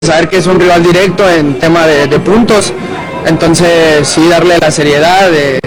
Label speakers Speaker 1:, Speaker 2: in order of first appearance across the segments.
Speaker 1: saber que es un rival directo en tema de puntos, entonces sí darle la seriedad,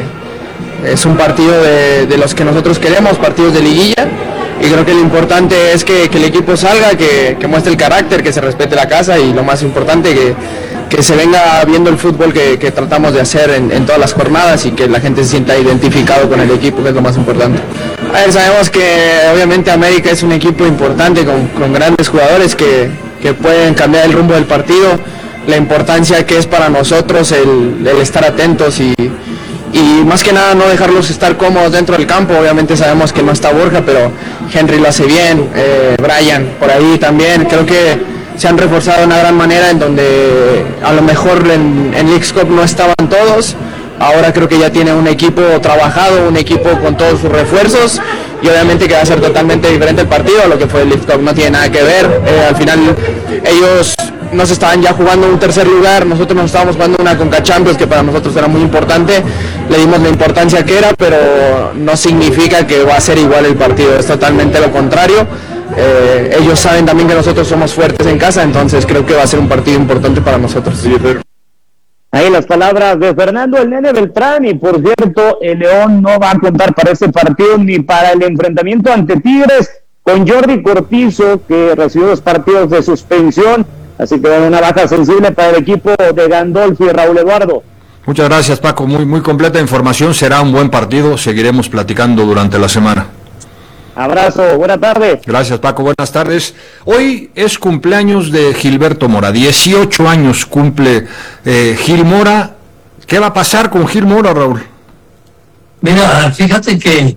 Speaker 1: es un partido de los que nosotros queremos, partidos de liguilla, y creo que lo importante es que el equipo salga, que muestre el carácter, que se respete la casa y lo más importante, que se venga viendo el fútbol que tratamos de hacer en todas las jornadas y que la gente se sienta identificado con el equipo, que es lo más importante. A ver, sabemos que obviamente América es un equipo importante con grandes jugadores que pueden cambiar el rumbo del partido, la importancia que es para nosotros el estar atentos y más que nada no dejarlos estar cómodos dentro del campo. Obviamente sabemos que no está Borja, pero Henry lo hace bien, Brian por ahí también, creo que se han reforzado de una gran manera en donde a lo mejor en Leagues Cup no estaban todos. Ahora creo que ya tiene un equipo trabajado, un equipo con todos sus refuerzos y obviamente que va a ser totalmente diferente el partido a lo que fue el Leagues Cup, no tiene nada que ver. Al final ellos nos estaban ya jugando un tercer lugar, nosotros nos estábamos jugando una Conca Champions que para nosotros era muy importante, le dimos la importancia que era, pero no significa que va a ser igual el partido, es totalmente lo contrario. Ellos saben también que nosotros somos fuertes en casa, entonces creo que va a ser un partido importante para nosotros.
Speaker 2: Ahí las palabras de Fernando el Nene Beltrán, y por cierto, el León no va a contar para este partido ni para el enfrentamiento ante Tigres con Jordi Cortizo, que recibió 2 partidos de suspensión, así que una baja sensible para el equipo de Gandolfi. Raúl Eduardo.
Speaker 3: Muchas gracias, Paco, muy completa información, será un buen partido, seguiremos platicando durante la semana.
Speaker 2: Abrazo, buena tarde.
Speaker 3: Gracias, Paco, buenas tardes. Hoy es cumpleaños de Gilberto Mora, 18 años cumple Gil Mora. ¿Qué va a pasar con Gil Mora, Raúl?
Speaker 4: Mira, fíjate que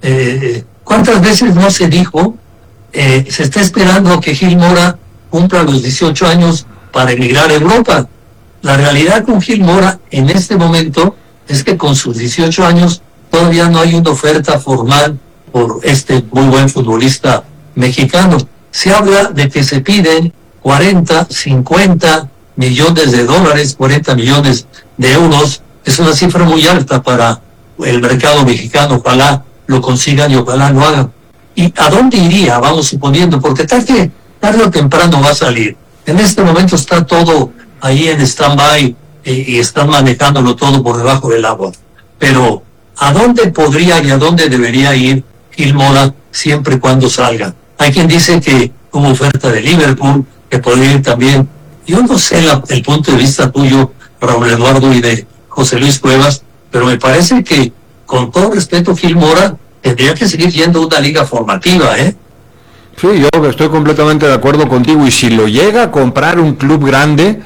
Speaker 4: cuántas veces no se dijo, se está esperando que Gil Mora cumpla los 18 años para emigrar a Europa. La realidad con Gil Mora en este momento es que con sus 18 años todavía no hay una oferta formal por este muy buen futbolista mexicano. Se habla de que se piden 40, 50 millones de dólares, 40 millones de euros. Es una cifra muy alta para el mercado mexicano. Ojalá lo consigan y ojalá lo hagan. ¿Y a dónde iría? Vamos suponiendo, porque tarde o temprano va a salir. En este momento está todo ahí en stand-by y están manejándolo todo por debajo del agua. Pero ¿a dónde podría y a dónde debería ir Gil Mora siempre y cuando salga? Hay quien dice que como oferta de Liverpool, que podría ir también. Yo no sé el punto de vista tuyo, Raúl Eduardo, y de José Luis Cuevas, pero me parece que, con todo respeto, Gil Mora tendría que seguir yendo a una liga formativa, ¿eh?
Speaker 3: Sí, yo estoy completamente de acuerdo contigo, y si lo llega a comprar un club grande,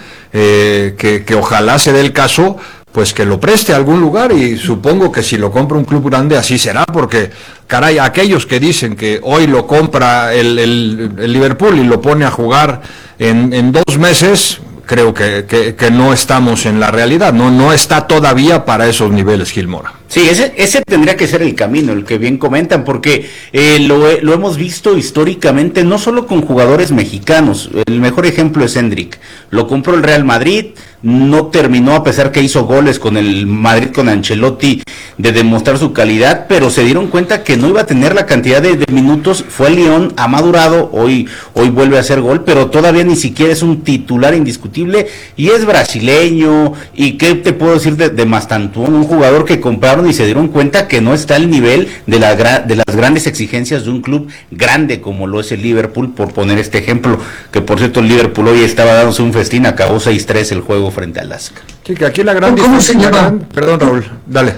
Speaker 3: que ojalá se dé el caso, pues que lo preste a algún lugar, y supongo que si lo compra un club grande así será, porque caray, aquellos que dicen que hoy lo compra el Liverpool y lo pone a jugar en 2 meses, creo que no estamos en la realidad, no está todavía para esos niveles Gil Mora.
Speaker 5: Sí, ese tendría que ser el camino, el que bien comentan, porque lo hemos visto históricamente, no solo con jugadores mexicanos. El mejor ejemplo es Hendrick, lo compró el Real Madrid, no terminó, a pesar que hizo goles con el Madrid, con Ancelotti, de demostrar su calidad, pero se dieron cuenta que no iba a tener la cantidad de minutos. Fue al Lyon, ha madurado, hoy vuelve a hacer gol, pero todavía ni siquiera es un titular indiscutible, y es brasileño. Y qué te puedo decir de Mastantuono, un jugador que compraron y se dieron cuenta que no está al nivel de las grandes exigencias de un club grande como lo es el Liverpool, por poner este ejemplo, que por cierto el Liverpool hoy estaba dándose un festín, acabó 6-3 el juego frente al Lask.
Speaker 3: Sí, que aquí la gran
Speaker 4: ¿Cómo se llama?
Speaker 3: Perdón, Raúl, dale.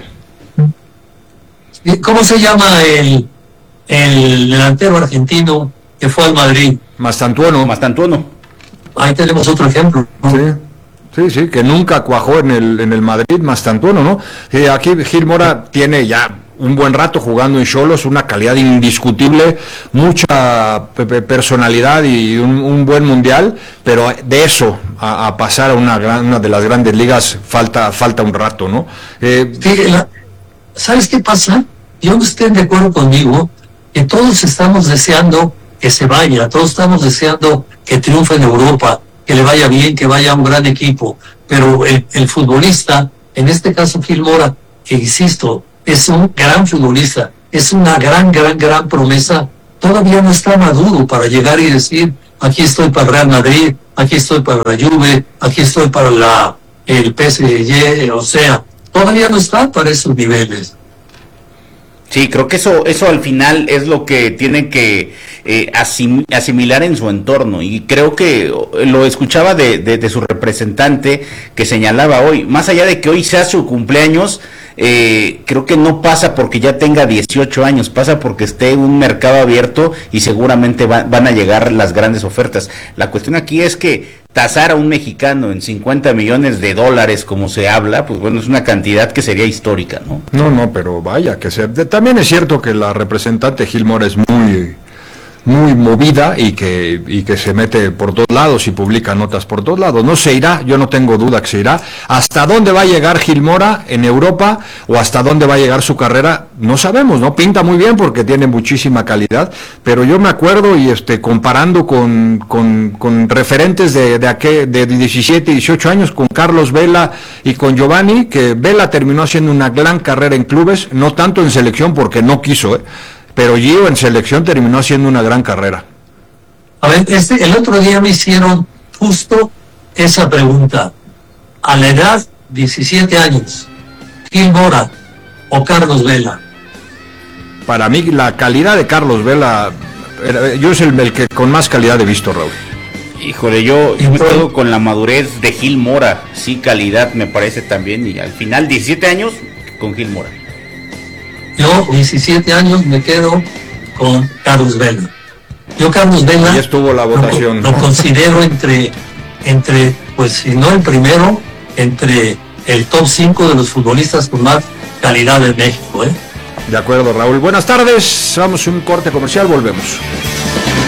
Speaker 4: ¿Cómo se llama el delantero argentino que fue al Madrid?
Speaker 3: Mastantuono.
Speaker 4: Ahí tenemos otro ejemplo, ¿no?
Speaker 3: Sí, que nunca cuajó en el Madrid, Mastantuono, ¿no? Aquí Gil Mora tiene ya un buen rato jugando en Xolos, una calidad indiscutible, mucha personalidad y un buen mundial, pero de eso a pasar a una de las grandes ligas falta un rato, ¿no?
Speaker 4: ¿Sabes qué pasa? Yo no estoy de acuerdo conmigo, que todos estamos deseando que se vaya, todos estamos deseando que triunfe en Europa, que le vaya bien, que vaya a un gran equipo, pero el futbolista, en este caso Gil Mora, que insisto, es un gran futbolista, es una gran promesa, todavía no está maduro para llegar y decir, aquí estoy para el Real Madrid, aquí estoy para la Juve, aquí estoy para el PSG, o sea, todavía no está para esos niveles.
Speaker 5: Sí, creo que eso al final es lo que tiene que asimilar en su entorno, y creo que lo escuchaba de su representante que señalaba hoy, más allá de que hoy sea su cumpleaños, creo que no pasa porque ya tenga 18 años, pasa porque esté en un mercado abierto y seguramente van a llegar las grandes ofertas. La cuestión aquí es que tasar a un mexicano en $50 millones, como se habla, pues bueno, es una cantidad que sería histórica, ¿no?
Speaker 3: No, pero vaya, también es cierto que la representante Gil Mora es muy movida y que se mete por todos lados y publica notas por todos lados. No se irá, yo no tengo duda que se irá. ¿Hasta dónde va a llegar Gil Mora en Europa o hasta dónde va a llegar su carrera? No sabemos, ¿no? Pinta muy bien porque tiene muchísima calidad, pero yo me acuerdo y comparando con referentes de 17, 18 años, con Carlos Vela y con Giovanni, que Vela terminó haciendo una gran carrera en clubes, no tanto en selección porque no quiso, pero Gio en selección terminó haciendo una gran carrera.
Speaker 4: A ver, el otro día me hicieron justo esa pregunta. A la edad, 17 años, Gil Mora o Carlos Vela.
Speaker 3: Para mí, la calidad de Carlos Vela, yo es el que con más calidad he visto, Raúl.
Speaker 5: Híjole, yo me quedo con la madurez de Gil Mora, sí, calidad me parece también, y al final 17 años con Gil Mora.
Speaker 4: Yo, 17 años, me quedo con Carlos Vela. Yo, Carlos Vela,
Speaker 3: ahí estuvo la votación.
Speaker 4: Lo considero entre, pues si no el primero, entre el top 5 de los futbolistas con más calidad en México,
Speaker 3: De acuerdo, Raúl. Buenas tardes. Vamos a un corte comercial, volvemos.